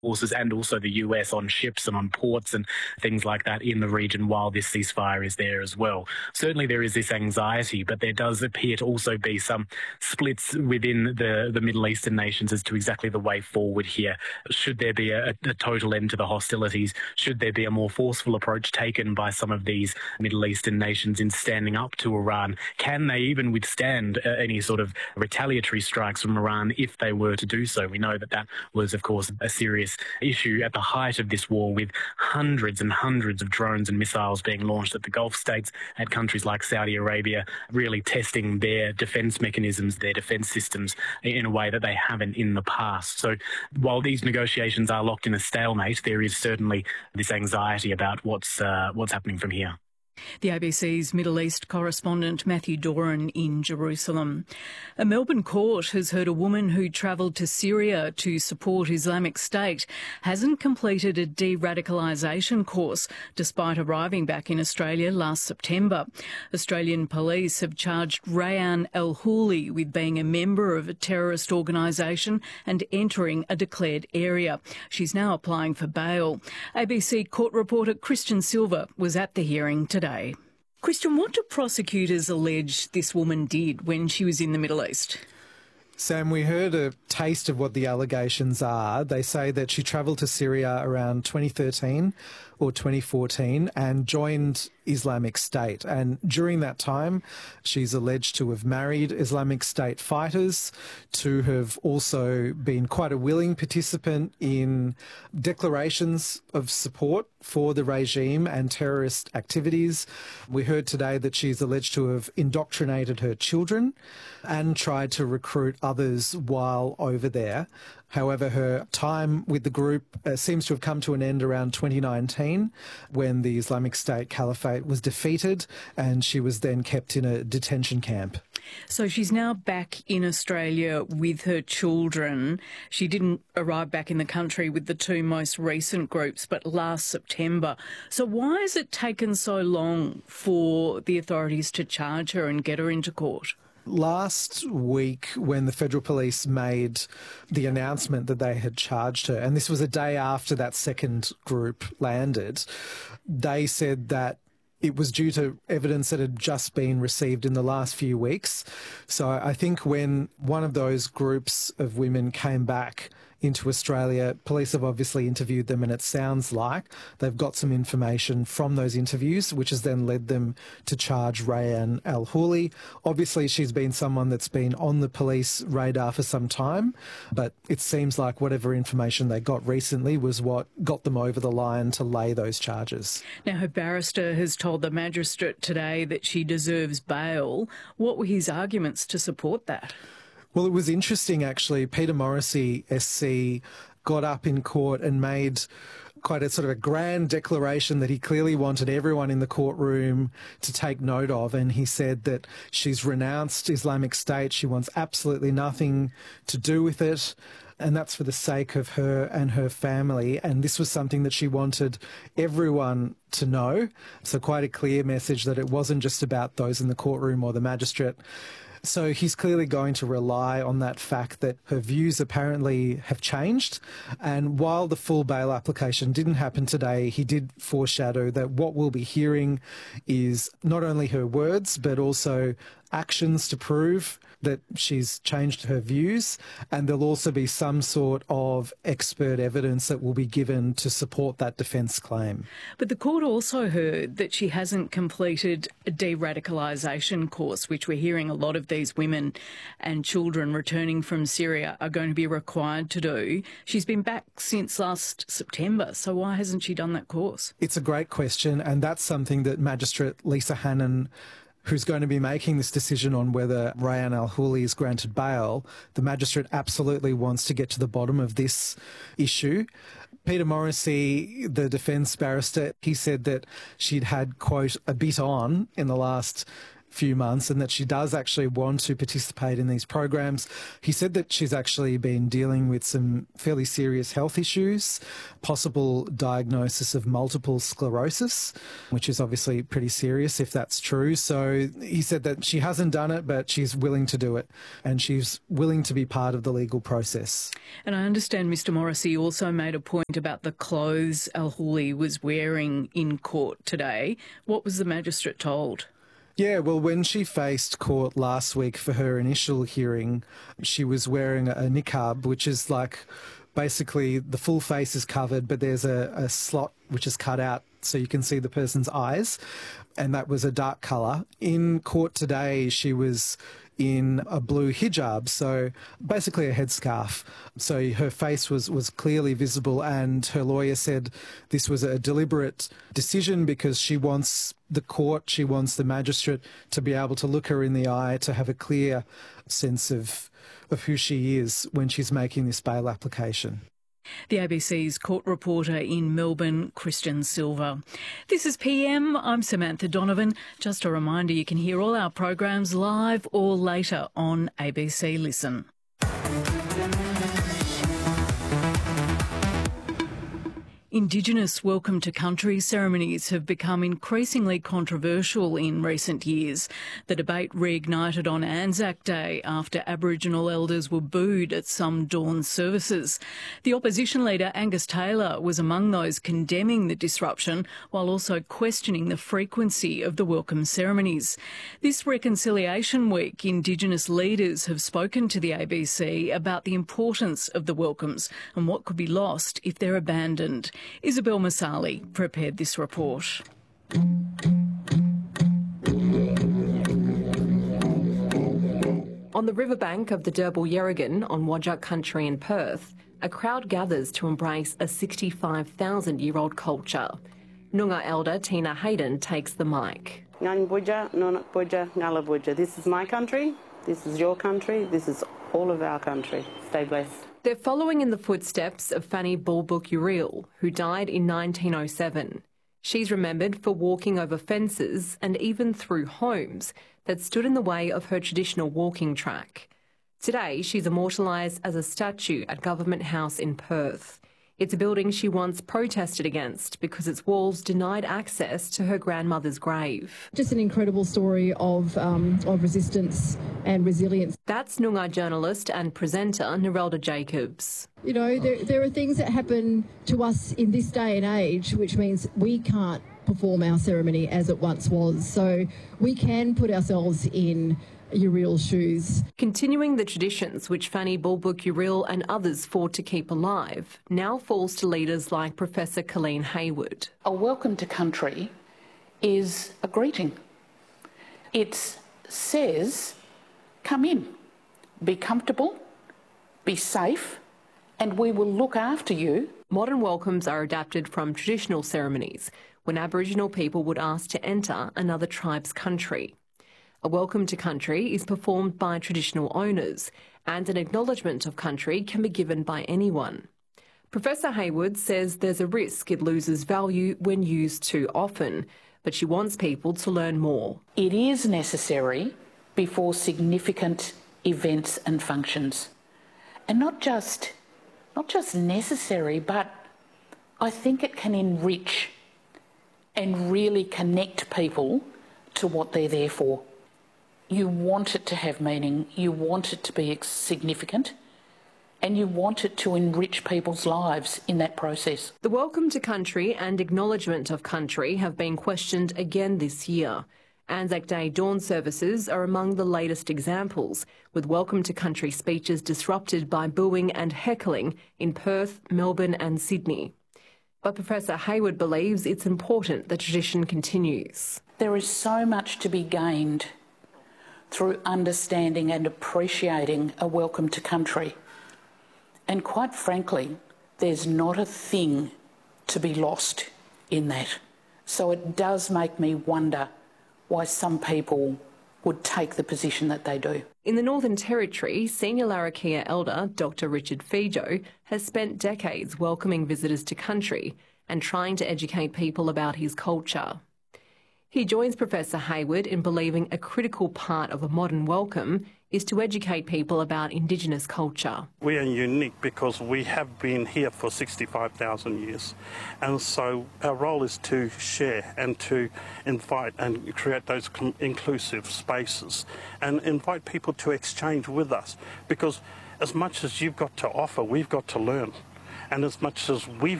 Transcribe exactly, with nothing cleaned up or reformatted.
forces and also the U S on ships and on ports and things like that in the region while this ceasefire is there as well. Certainly there is this anxiety, but there does appear to also be some splits within the, the Middle Eastern nations as to exactly the way forward here. Should there be a, a total end to the hostilities? Should there be a more forceful approach taken by some of these Middle Eastern nations in standing up to Iran? Can they even withstand uh, any sort of retaliatory strikes from Iran if they were to do so? We know that that was, of course, a serious issue at the height of this war, with hundreds and hundreds of drones and missiles being launched at the Gulf states, at countries like Saudi Arabia, really testing their defence mechanisms, their defence systems in a way that they haven't in the past. So while these negotiations are locked in a stalemate, there is certainly this anxiety about what's uh, what's happening from here. The A B C's Middle East correspondent Matthew Doran in Jerusalem. A Melbourne court has heard a woman who travelled to Syria to support Islamic State hasn't completed a de-radicalisation course despite arriving back in Australia last September. Australian police have charged Rayan Al-Houli with being a member of a terrorist organisation and entering a declared area. She's now applying for bail. A B C court reporter Christian Silva was at the hearing today. Christian, what do prosecutors allege this woman did when she was in the Middle East? Sam, we heard a taste of what the allegations are. They say that she travelled to Syria around twenty thirteen or twenty fourteen and joined Islamic State. And during that time, she's alleged to have married Islamic State fighters, to have also been quite a willing participant in declarations of support for the regime and terrorist activities. We heard today that she's alleged to have indoctrinated her children and tried to recruit others while over there. However, her time with the group uh, seems to have come to an end around twenty nineteen, when the Islamic State Caliphate was defeated, and she was then kept in a detention camp. So she's now back in Australia with her children. She didn't arrive back in the country with the two most recent groups, but last September. So why has it taken so long for the authorities to charge her and get her into court? Last week, when the Federal Police made the announcement that they had charged her, and this was a day after that second group landed, they said that it was due to evidence that had just been received in the last few weeks. So I think when one of those groups of women came back into Australia, police have obviously interviewed them, and it sounds like they've got some information from those interviews, which has then led them to charge Rayan Al-Houli. Obviously, she's been someone that's been on the police radar for some time, but it seems like whatever information they got recently was what got them over the line to lay those charges. Now, her barrister has told the magistrate today that she deserves bail. What were his arguments to support that? Well, it was interesting, actually. Peter Morrissey, S C, got up in court and made quite a sort of a grand declaration that he clearly wanted everyone in the courtroom to take note of. And he said that she's renounced Islamic State. She wants absolutely nothing to do with it. And that's for the sake of her and her family. And this was something that she wanted everyone to know. So quite a clear message that it wasn't just about those in the courtroom or the magistrate. So he's clearly going to rely on that fact that her views apparently have changed. And while the full bail application didn't happen today, he did foreshadow that what we'll be hearing is not only her words, but also actions to prove that she's changed her views, and there'll also be some sort of expert evidence that will be given to support that defence claim. But the court also heard that she hasn't completed a de-radicalisation course, which we're hearing a lot of these women and children returning from Syria are going to be required to do. She's been back since last September, so why hasn't she done that course? It's a great question, and that's something that Magistrate Lisa Hannon, who's going to be making this decision on whether Rayan Al-Houli is granted bail, the magistrate absolutely wants to get to the bottom of this issue. Peter Morrissey, the defence barrister, he said that she'd had, quote, a bit on in the last few months, and that she does actually want to participate in these programs. He said that she's actually been dealing with some fairly serious health issues, possible diagnosis of multiple sclerosis, which is obviously pretty serious if that's true. So he said that she hasn't done it, but she's willing to do it, and she's willing to be part of the legal process. And I understand Mister Morrissey also made a point about the clothes Al-Houli was wearing in court today. What was the magistrate told? Yeah, well, when she faced court last week for her initial hearing, she was wearing a niqab, which is like basically the full face is covered, but there's a, a slot which is cut out so you can see the person's eyes, and that was a dark colour. In court today, she was in a blue hijab, so basically a headscarf. So her face was, was clearly visible, and her lawyer said this was a deliberate decision because she wants the court, she wants the magistrate to be able to look her in the eye, to have a clear sense of, of who she is when she's making this bail application. The A B C's court reporter in Melbourne, Christian Silver. This is P M. I'm Samantha Donovan. Just a reminder, you can hear all our programs live or later on A B C Listen. Indigenous welcome to country ceremonies have become increasingly controversial in recent years. The debate reignited on Anzac Day after Aboriginal elders were booed at some dawn services. The opposition leader Angus Taylor was among those condemning the disruption while also questioning the frequency of the welcome ceremonies. This Reconciliation Week, Indigenous leaders have spoken to the A B C about the importance of the welcomes and what could be lost if they're abandoned. Isabel Masali prepared this report. On the riverbank of the Derbarl Yerrigan on Whadjuk country in Perth, a crowd gathers to embrace a sixty-five thousand year old culture. Noongar elder Tina Hayden takes the mic. This is my country, this is your country, this is all of our country. Stay blessed. They're following in the footsteps of Fanny Bulbuk Uriel, who died in nineteen oh seven. She's remembered for walking over fences and even through homes that stood in the way of her traditional walking track. Today, she's immortalised as a statue at Government House in Perth. It's a building she once protested against because its walls denied access to her grandmother's grave. Just an incredible story of um, of resistance and resilience. That's Noongar journalist and presenter Narelda Jacobs. You know, there, there are things that happen to us in this day and age, which means we can't perform our ceremony as it once was. So we can put ourselves in Uriel's shoes. Continuing the traditions which Fanny Bulbuk Uriel and others fought to keep alive now falls to leaders like Professor Colleen Hayward. A welcome to country is a greeting. It says, come in, be comfortable, be safe, and we will look after you. Modern welcomes are adapted from traditional ceremonies when Aboriginal people would ask to enter another tribe's country. A welcome to country is performed by traditional owners, and an acknowledgement of country can be given by anyone. Professor Hayward says there's a risk it loses value when used too often, but she wants people to learn more. It is necessary before significant events and functions. And not just, not just necessary, but I think it can enrich and really connect people to what they're there for. You want it to have meaning, you want it to be significant, and you want it to enrich people's lives in that process. The welcome to country and acknowledgement of country have been questioned again this year. Anzac Day dawn services are among the latest examples, with welcome to country speeches disrupted by booing and heckling in Perth, Melbourne and Sydney. But Professor Hayward believes it's important the tradition continues. There is so much to be gained through understanding and appreciating a welcome to country. And quite frankly, there's not a thing to be lost in that. So it does make me wonder why some people would take the position that they do. In the Northern Territory, senior Larrakia elder Doctor Richard Fijo has spent decades welcoming visitors to country and trying to educate people about his culture. He joins Professor Hayward in believing a critical part of a modern welcome is to educate people about Indigenous culture. We are unique because we have been here for sixty-five thousand years, and so our role is to share and to invite and create those inclusive spaces and invite people to exchange with us, because as much as you've got to offer, we've got to learn, and as much as we've